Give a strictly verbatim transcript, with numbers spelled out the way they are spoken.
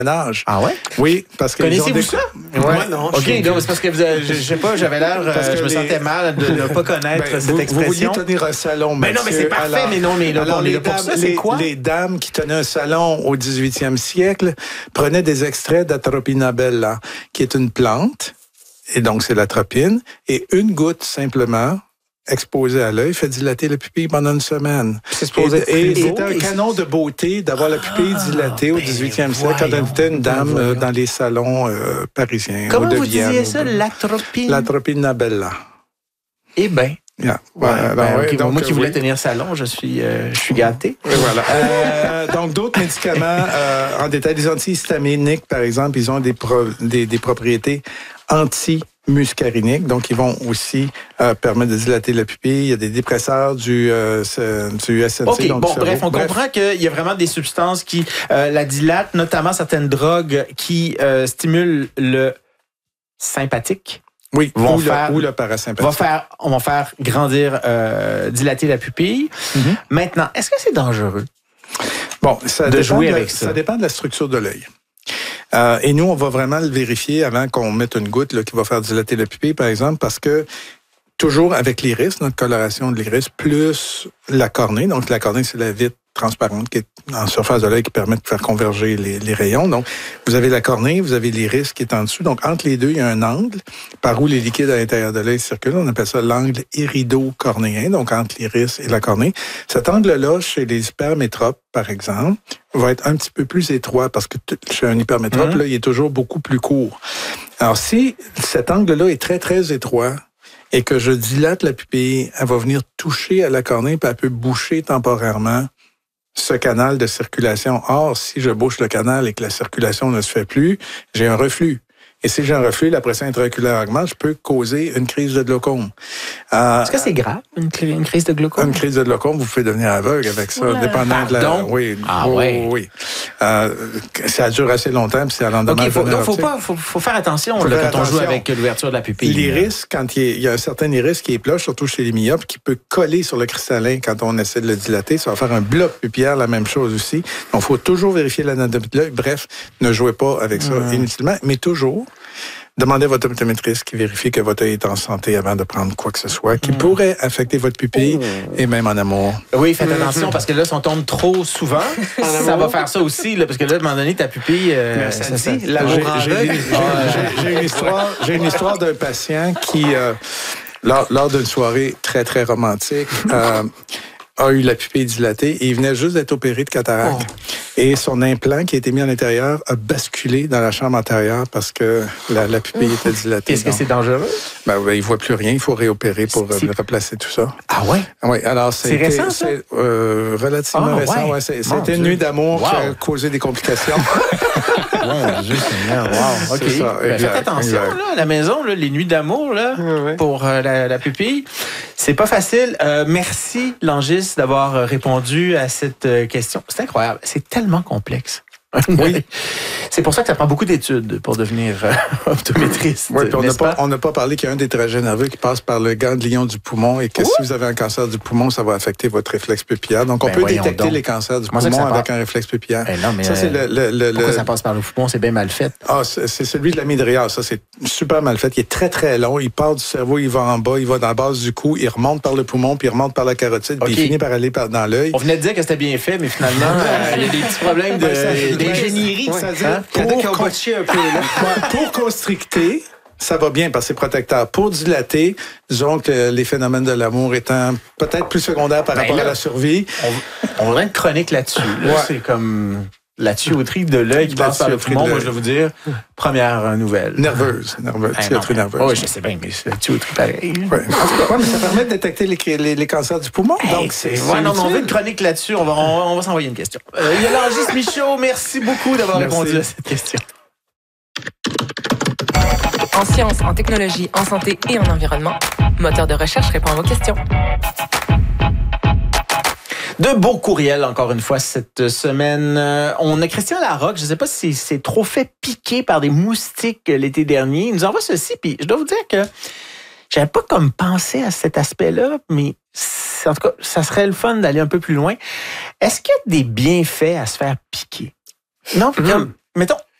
âge. Ah ouais? Oui, parce que... Connaissez-vous des... ça? Ouais. Moi, non. OK, donc c'est parce que vous avez, je, je sais pas, j'avais l'air, euh, je me les... sentais mal de ne pas connaître ben, cette vous, expression. Vous vouliez tenir un salon, mais Mathieu. non, mais c'est parfait, alors, mais non, mais là, alors, on les, est là pour dames, ça, c'est les, quoi? les dames qui tenaient un salon au dix-huitième siècle prenaient des extraits d'Atropina bella, qui est une plante, et donc c'est l'atropine, et une goutte simplement exposée à l'œil fait dilater la pupille pendant une semaine. C'est supposé et et beau, c'était un canon de beauté d'avoir la pupille ah, dilatée au dix-huitième siècle quand on était une dame euh, dans les salons euh, parisiens. Comment ou de vous Vienne, disiez ça, l'atropine? L'atropina bella. Eh bien. Yeah. Ouais, ouais, ben, ouais, okay, donc, moi qui voulais oui. tenir salon, je suis, euh, je suis gâté. Et voilà. Euh, donc, d'autres médicaments euh, en détail, les antihistaminiques, par exemple, ils ont des, pro, des, des propriétés anti-muscariniques, donc ils vont aussi euh, permettre de dilater la pupille. Il y a des dépresseurs du, euh, du S N C. OK, donc bon, du bref, on bref. comprend qu'il y a vraiment des substances qui euh, la dilatent, notamment certaines drogues qui euh, stimulent le sympathique. Oui, vont ou, faire, le, ou le parasympathique. Va faire, on va faire grandir, euh, dilater la pupille. Mm-hmm. Maintenant, est-ce que c'est dangereux? Bon, ça de dépend jouer de, avec ça. Ça dépend de la structure de l'œil. Euh, et nous, on va vraiment le vérifier avant qu'on mette une goutte là, qui va faire dilater la pupille, par exemple, parce que toujours avec l'iris, notre coloration de l'iris, plus la cornée. Donc, la cornée, c'est la vitre transparente qui est en surface de l'œil qui permet de faire converger les, les rayons. Donc, vous avez la cornée, vous avez l'iris qui est en dessous. Donc, entre les deux, il y a un angle par où les liquides à l'intérieur de l'œil circulent. On appelle ça l'angle irido-cornéen, donc entre l'iris et la cornée. Cet angle-là, chez les hypermétropes, par exemple, va être un petit peu plus étroit parce que chez un hypermétrope, mmh. là, il est toujours beaucoup plus court. Alors, si cet angle-là est très, très étroit, et que je dilate la pupille, elle va venir toucher à la cornée, puis elle peut boucher temporairement ce canal de circulation. Or, si je bouche le canal et que la circulation ne se fait plus, j'ai un reflux. Et si j'ai un reflux, la pression intraoculaire augmente, je peux causer une crise de glaucome. Euh, Est-ce que c'est grave, une, une crise de glaucome? Une crise de glaucome, vous pouvez devenir aveugle avec ça, Oula. dépendant de la... Pardon? Oui, ah oui, ouais. oui. Euh, ça dure assez longtemps, puis c'est à l'endommage. OK, faut, donc, faut pas, faut, faut faire attention faut là, faire quand attention. on joue avec l'ouverture de la pupille. L'iris, quand il y, a, il y a un certain iris qui est ploche, surtout chez les myopes, qui peut coller sur le cristallin quand on essaie de le dilater. Ça va faire un bloc pupillaire, la même chose aussi. Donc, il faut toujours vérifier l'anatomie de l'œil. Bref, ne jouez pas avec ça mmh. inutilement, mais toujours... Demandez à votre optométriste qui vérifie que votre œil est en santé avant de prendre quoi que ce soit qui mmh. pourrait affecter votre pupille mmh. et même en amour. Oui, faites attention parce que là, si on tombe trop souvent, ça va faire ça aussi. Là, parce que là, à un moment donné, ta pupille, euh, ça, ça dit, l'amour en j'ai, j'ai, j'ai, j'ai une histoire, j'ai une histoire d'un patient qui, euh, lors, lors d'une soirée très, très romantique, euh, a eu la pupille dilatée et il venait juste d'être opéré de cataracte. Oh. Et son implant qui a été mis à l'intérieur a basculé dans la chambre antérieure parce que la, la pupille était dilatée. Est-ce que c'est dangereux? Ben, ben, il ne voit plus rien. Il faut réopérer pour c'est... euh, replacer tout ça. Ah ouais? Oui, alors c'est, c'est été, récent, ça? C'est euh, relativement ah, récent. Ouais. Ouais, c'est, c'était une nuit d'amour wow. qui a causé des complications. Wow, juste wow. OK. Ça, ben, faites attention là, à la maison, là, les nuits d'amour là, ouais. pour euh, la, la pupille. C'est pas facile. Euh, merci, Langis, d'avoir répondu à cette question. C'est incroyable. C'est tellement complexe. Oui. C'est pour ça que ça prend beaucoup d'études pour devenir euh, optométriste. Oui, puis on n'a pas, on n'a pas parlé qu'il y a un des trajets nerveux qui passe par le ganglion du poumon et que Ouh! si vous avez un cancer du poumon, ça va affecter votre réflexe pupillaire. Donc, on ben peut détecter donc. les cancers du Comment poumon avec un réflexe pupillaire. Ben non, mais ça, c'est le, le, le, pourquoi le... ça passe par le poumon? C'est bien mal fait. Ah, c'est, c'est celui de la midriase. Ça, c'est super mal fait. Il est très, très long. Il part du cerveau, il va en bas, il va dans la base du cou, il remonte par le poumon, puis il remonte par la carotide, okay. puis il finit par aller par, dans l'œil. On venait de dire que c'était bien fait, mais finalement, euh, il y a des petits problèmes de, ben, d'ingénierie. Ouais. Hein? Pour, con... un peu, là. pour constricter, ça va bien parce que c'est protecteur. Pour dilater, disons que les phénomènes de l'amour étant peut-être plus secondaires par ben rapport là, à la survie. On, on voudrait une chronique là-dessus. Là, ouais. C'est comme la tuyauterie de l'œil qui passe par le poumon. Moi, je vais vous dire, première nouvelle. Nerveuse. Nerveuse. Ben tuyauterie nerveuse. Oui, je sais bien, mais c'est la tuyauterie pareil. Ouais. ouais, mais ça permet de détecter les, les, les cancers du poumon. Hey, donc, c'est, c'est ouais, non, on veut une chronique là-dessus. On va, on, on va s'envoyer une question. Euh, il y a Langis Michaud. Merci beaucoup d'avoir merci. répondu à cette question. En sciences, en technologie, en santé et en environnement, Moteur de recherche répond à vos questions. De beaux courriels, encore une fois, cette semaine. Euh, on a Christian Larocque. Je ne sais pas si c'est trop fait piquer par des moustiques l'été dernier. Il nous envoie ceci, puis je dois vous dire que j'avais pas comme pensé à cet aspect-là, mais en tout cas, ça serait le fun d'aller un peu plus loin. Est-ce qu'il y a des bienfaits à se faire piquer? Non, mmh. comme Mettons,